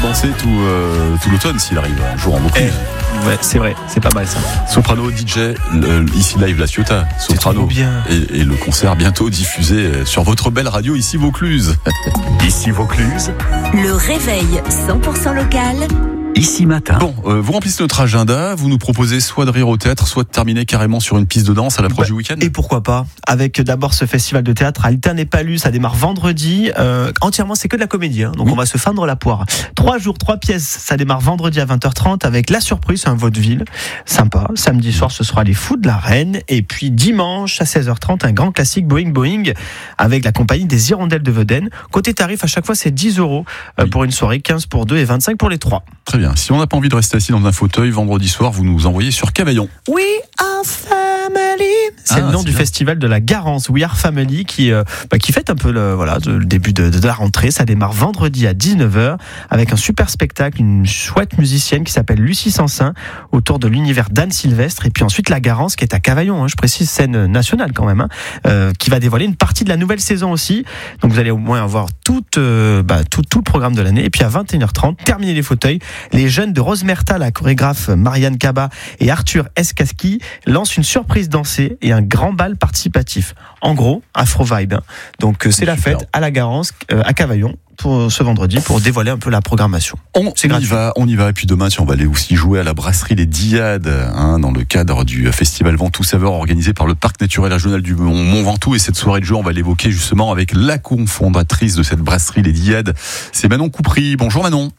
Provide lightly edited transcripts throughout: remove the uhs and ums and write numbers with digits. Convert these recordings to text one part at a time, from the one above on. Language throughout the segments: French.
danser tout l'automne s'il arrive un jour en Vaucluse. Ouais, c'est vrai, c'est pas mal ça. Soprano, DJ, ici live La Ciotat, Soprano. Bien. Et le concert bientôt diffusé sur votre belle radio ici Vaucluse. Ici Vaucluse. Le réveil 100% local. Ici Matin. Bon, vous remplissez notre agenda, vous nous proposez soit de rire au théâtre, soit de terminer carrément sur une piste de danse à l'approche du week-end. Et pourquoi pas, avec d'abord ce festival de théâtre à Altin et Palus, ça démarre vendredi, entièrement c'est que de la comédie, hein, donc on va se feindre la poire. 3 jours, 3 pièces, ça démarre vendredi à 20h30 avec La Surprise, un vaudeville, sympa. Samedi soir ce sera Les Fous de la Reine, et puis dimanche à 16h30 un grand classique Boing Boing avec la compagnie des Hirondelles de Vedaine. Côté tarif, à chaque fois c'est 10 € pour une soirée, 15 pour 2 et 25 pour les 3. Très bien, si on n'a pas envie de rester assis dans un fauteuil, vendredi soir, vous nous envoyez sur Cavaillon. We are family. C'est le nom du bien. festival de la Garance, We Are Family, qui fête un peu le début de la rentrée. Ça démarre vendredi à 19h avec un super spectacle, une chouette musicienne qui s'appelle Lucie Sansin autour de l'univers d'Anne Sylvestre. Et puis ensuite la Garance qui est à Cavaillon, je précise, scène nationale quand même, qui va dévoiler une partie de la nouvelle saison aussi. Donc vous allez au moins avoir tout le programme de l'année. Et puis à 21h30, terminer les fauteuils. Les jeunes de Rosemerta, la chorégraphe Marianne Kaba et Arthur Eskaski lancent une surprise dansée et un grand bal participatif. En gros, Afro Vibe. Donc c'est la fête à la Garance, à Cavaillon, pour ce vendredi, pour dévoiler un peu la programmation. On y va. Et puis demain, on va aller aussi jouer à la brasserie Les Diades, dans le cadre du festival Ventoux Saveur organisé par le Parc naturel régional du Mont Ventoux. Et cette soirée de jeu, on va l'évoquer justement avec la cofondatrice de cette brasserie Les Diades. C'est Manon Coupry. Bonjour Manon.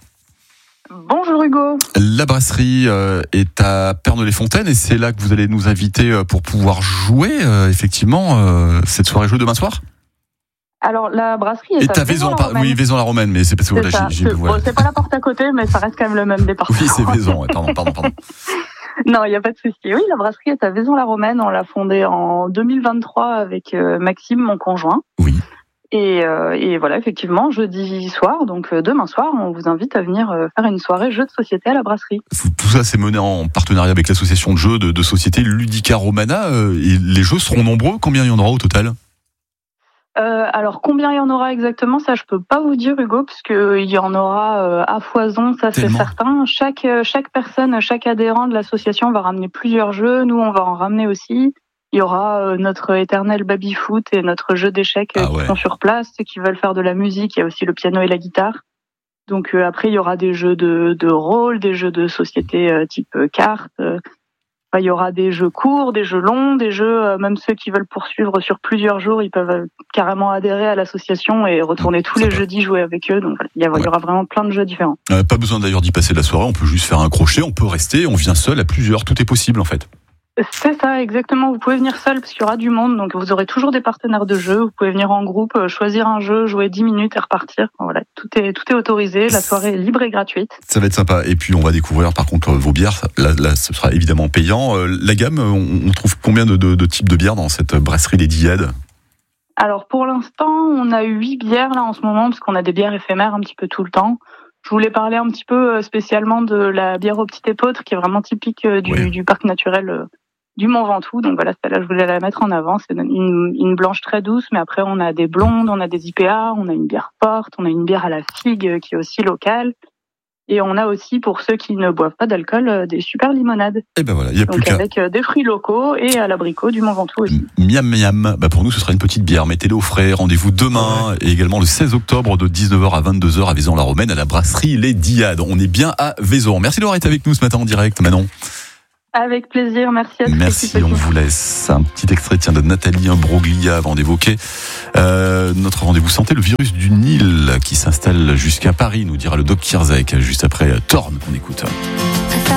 Bonjour Hugo. La brasserie est à Pernod-les-Fontaines et c'est là que vous allez nous inviter pour pouvoir jouer effectivement cette soirée jeu demain soir. Alors la brasserie est à Vaison, oui, Vaison-la-Romaine, mais c'est parce que c'est pas la porte à côté, mais ça reste quand même le même département. Oui, c'est Vaison, pardon. Non, il n'y a pas de souci. Oui, la brasserie est à Vaison-la-Romaine. On l'a fondée en 2023 avec Maxime, mon conjoint. Oui. Et voilà, effectivement, jeudi soir, donc demain soir, on vous invite à venir faire une soirée jeux de société à la brasserie. Tout ça, c'est mené en partenariat avec l'association de jeux de société Ludica Romana. Et les jeux seront nombreux. Combien il y en aura au total ? Alors combien il y en aura exactement, ça je peux pas vous dire Hugo, parce que il y en aura à foison, ça c'est certain. Chaque personne, chaque adhérent de l'association va ramener plusieurs jeux. Nous, on va en ramener aussi. Il y aura notre éternel baby-foot et notre jeu d'échecs qui sont sur place, ceux qui veulent faire de la musique. Il y a aussi le piano et la guitare. Donc après, il y aura des jeux de rôle, des jeux de société type cartes. Il y aura des jeux courts, des jeux longs, des jeux, même ceux qui veulent poursuivre sur plusieurs jours, ils peuvent carrément adhérer à l'association et retourner tous les jeudis jouer avec eux. Donc il y aura vraiment plein de jeux différents. Pas besoin d'ailleurs d'y passer la soirée, on peut juste faire un crochet, on peut rester, on vient seul à plusieurs, tout est possible en fait. C'est ça, exactement. Vous pouvez venir seul parce qu'il y aura du monde, donc vous aurez toujours des partenaires de jeu. Vous pouvez venir en groupe, choisir un jeu, jouer 10 minutes et repartir. Voilà, tout est autorisé. La soirée est libre et gratuite. Ça va être sympa. Et puis on va découvrir par contre vos bières. Là, ce sera évidemment payant. La gamme, on trouve combien de types de bières dans cette brasserie Les Diades ? Alors pour l'instant, on a 8 bières là en ce moment parce qu'on a des bières éphémères un petit peu tout le temps. Je voulais parler un petit peu spécialement de la bière au petit épeautre qui est vraiment typique du parc naturel du Mont Ventoux. Donc voilà, celle-là, je voulais la mettre en avant. C'est une blanche très douce, mais après, on a des blondes, on a des IPA, on a une bière forte, on a une bière à la figue qui est aussi locale. Et on a aussi, pour ceux qui ne boivent pas d'alcool, des super limonades. Et ben voilà, il y a plus qu'à. Avec des fruits locaux et à l'abricot du Mont Ventoux aussi. Miam miam. Pour nous, ce sera une petite bière. Mettez-le au frais. Rendez-vous demain et également le 16 octobre de 19h à 22h à Vaison-la-Romaine à la brasserie Les Diades. On est bien à Vaison. Merci d'avoir été avec nous ce matin en direct, Manon. Avec plaisir, merci à tous. Merci, on vous laisse un petit extrait de Nathalie Imbroglia avant d'évoquer notre rendez-vous santé, le virus du Nil qui s'installe jusqu'à Paris, nous dira le Doc Kirzek, juste après Thorn, on écoute.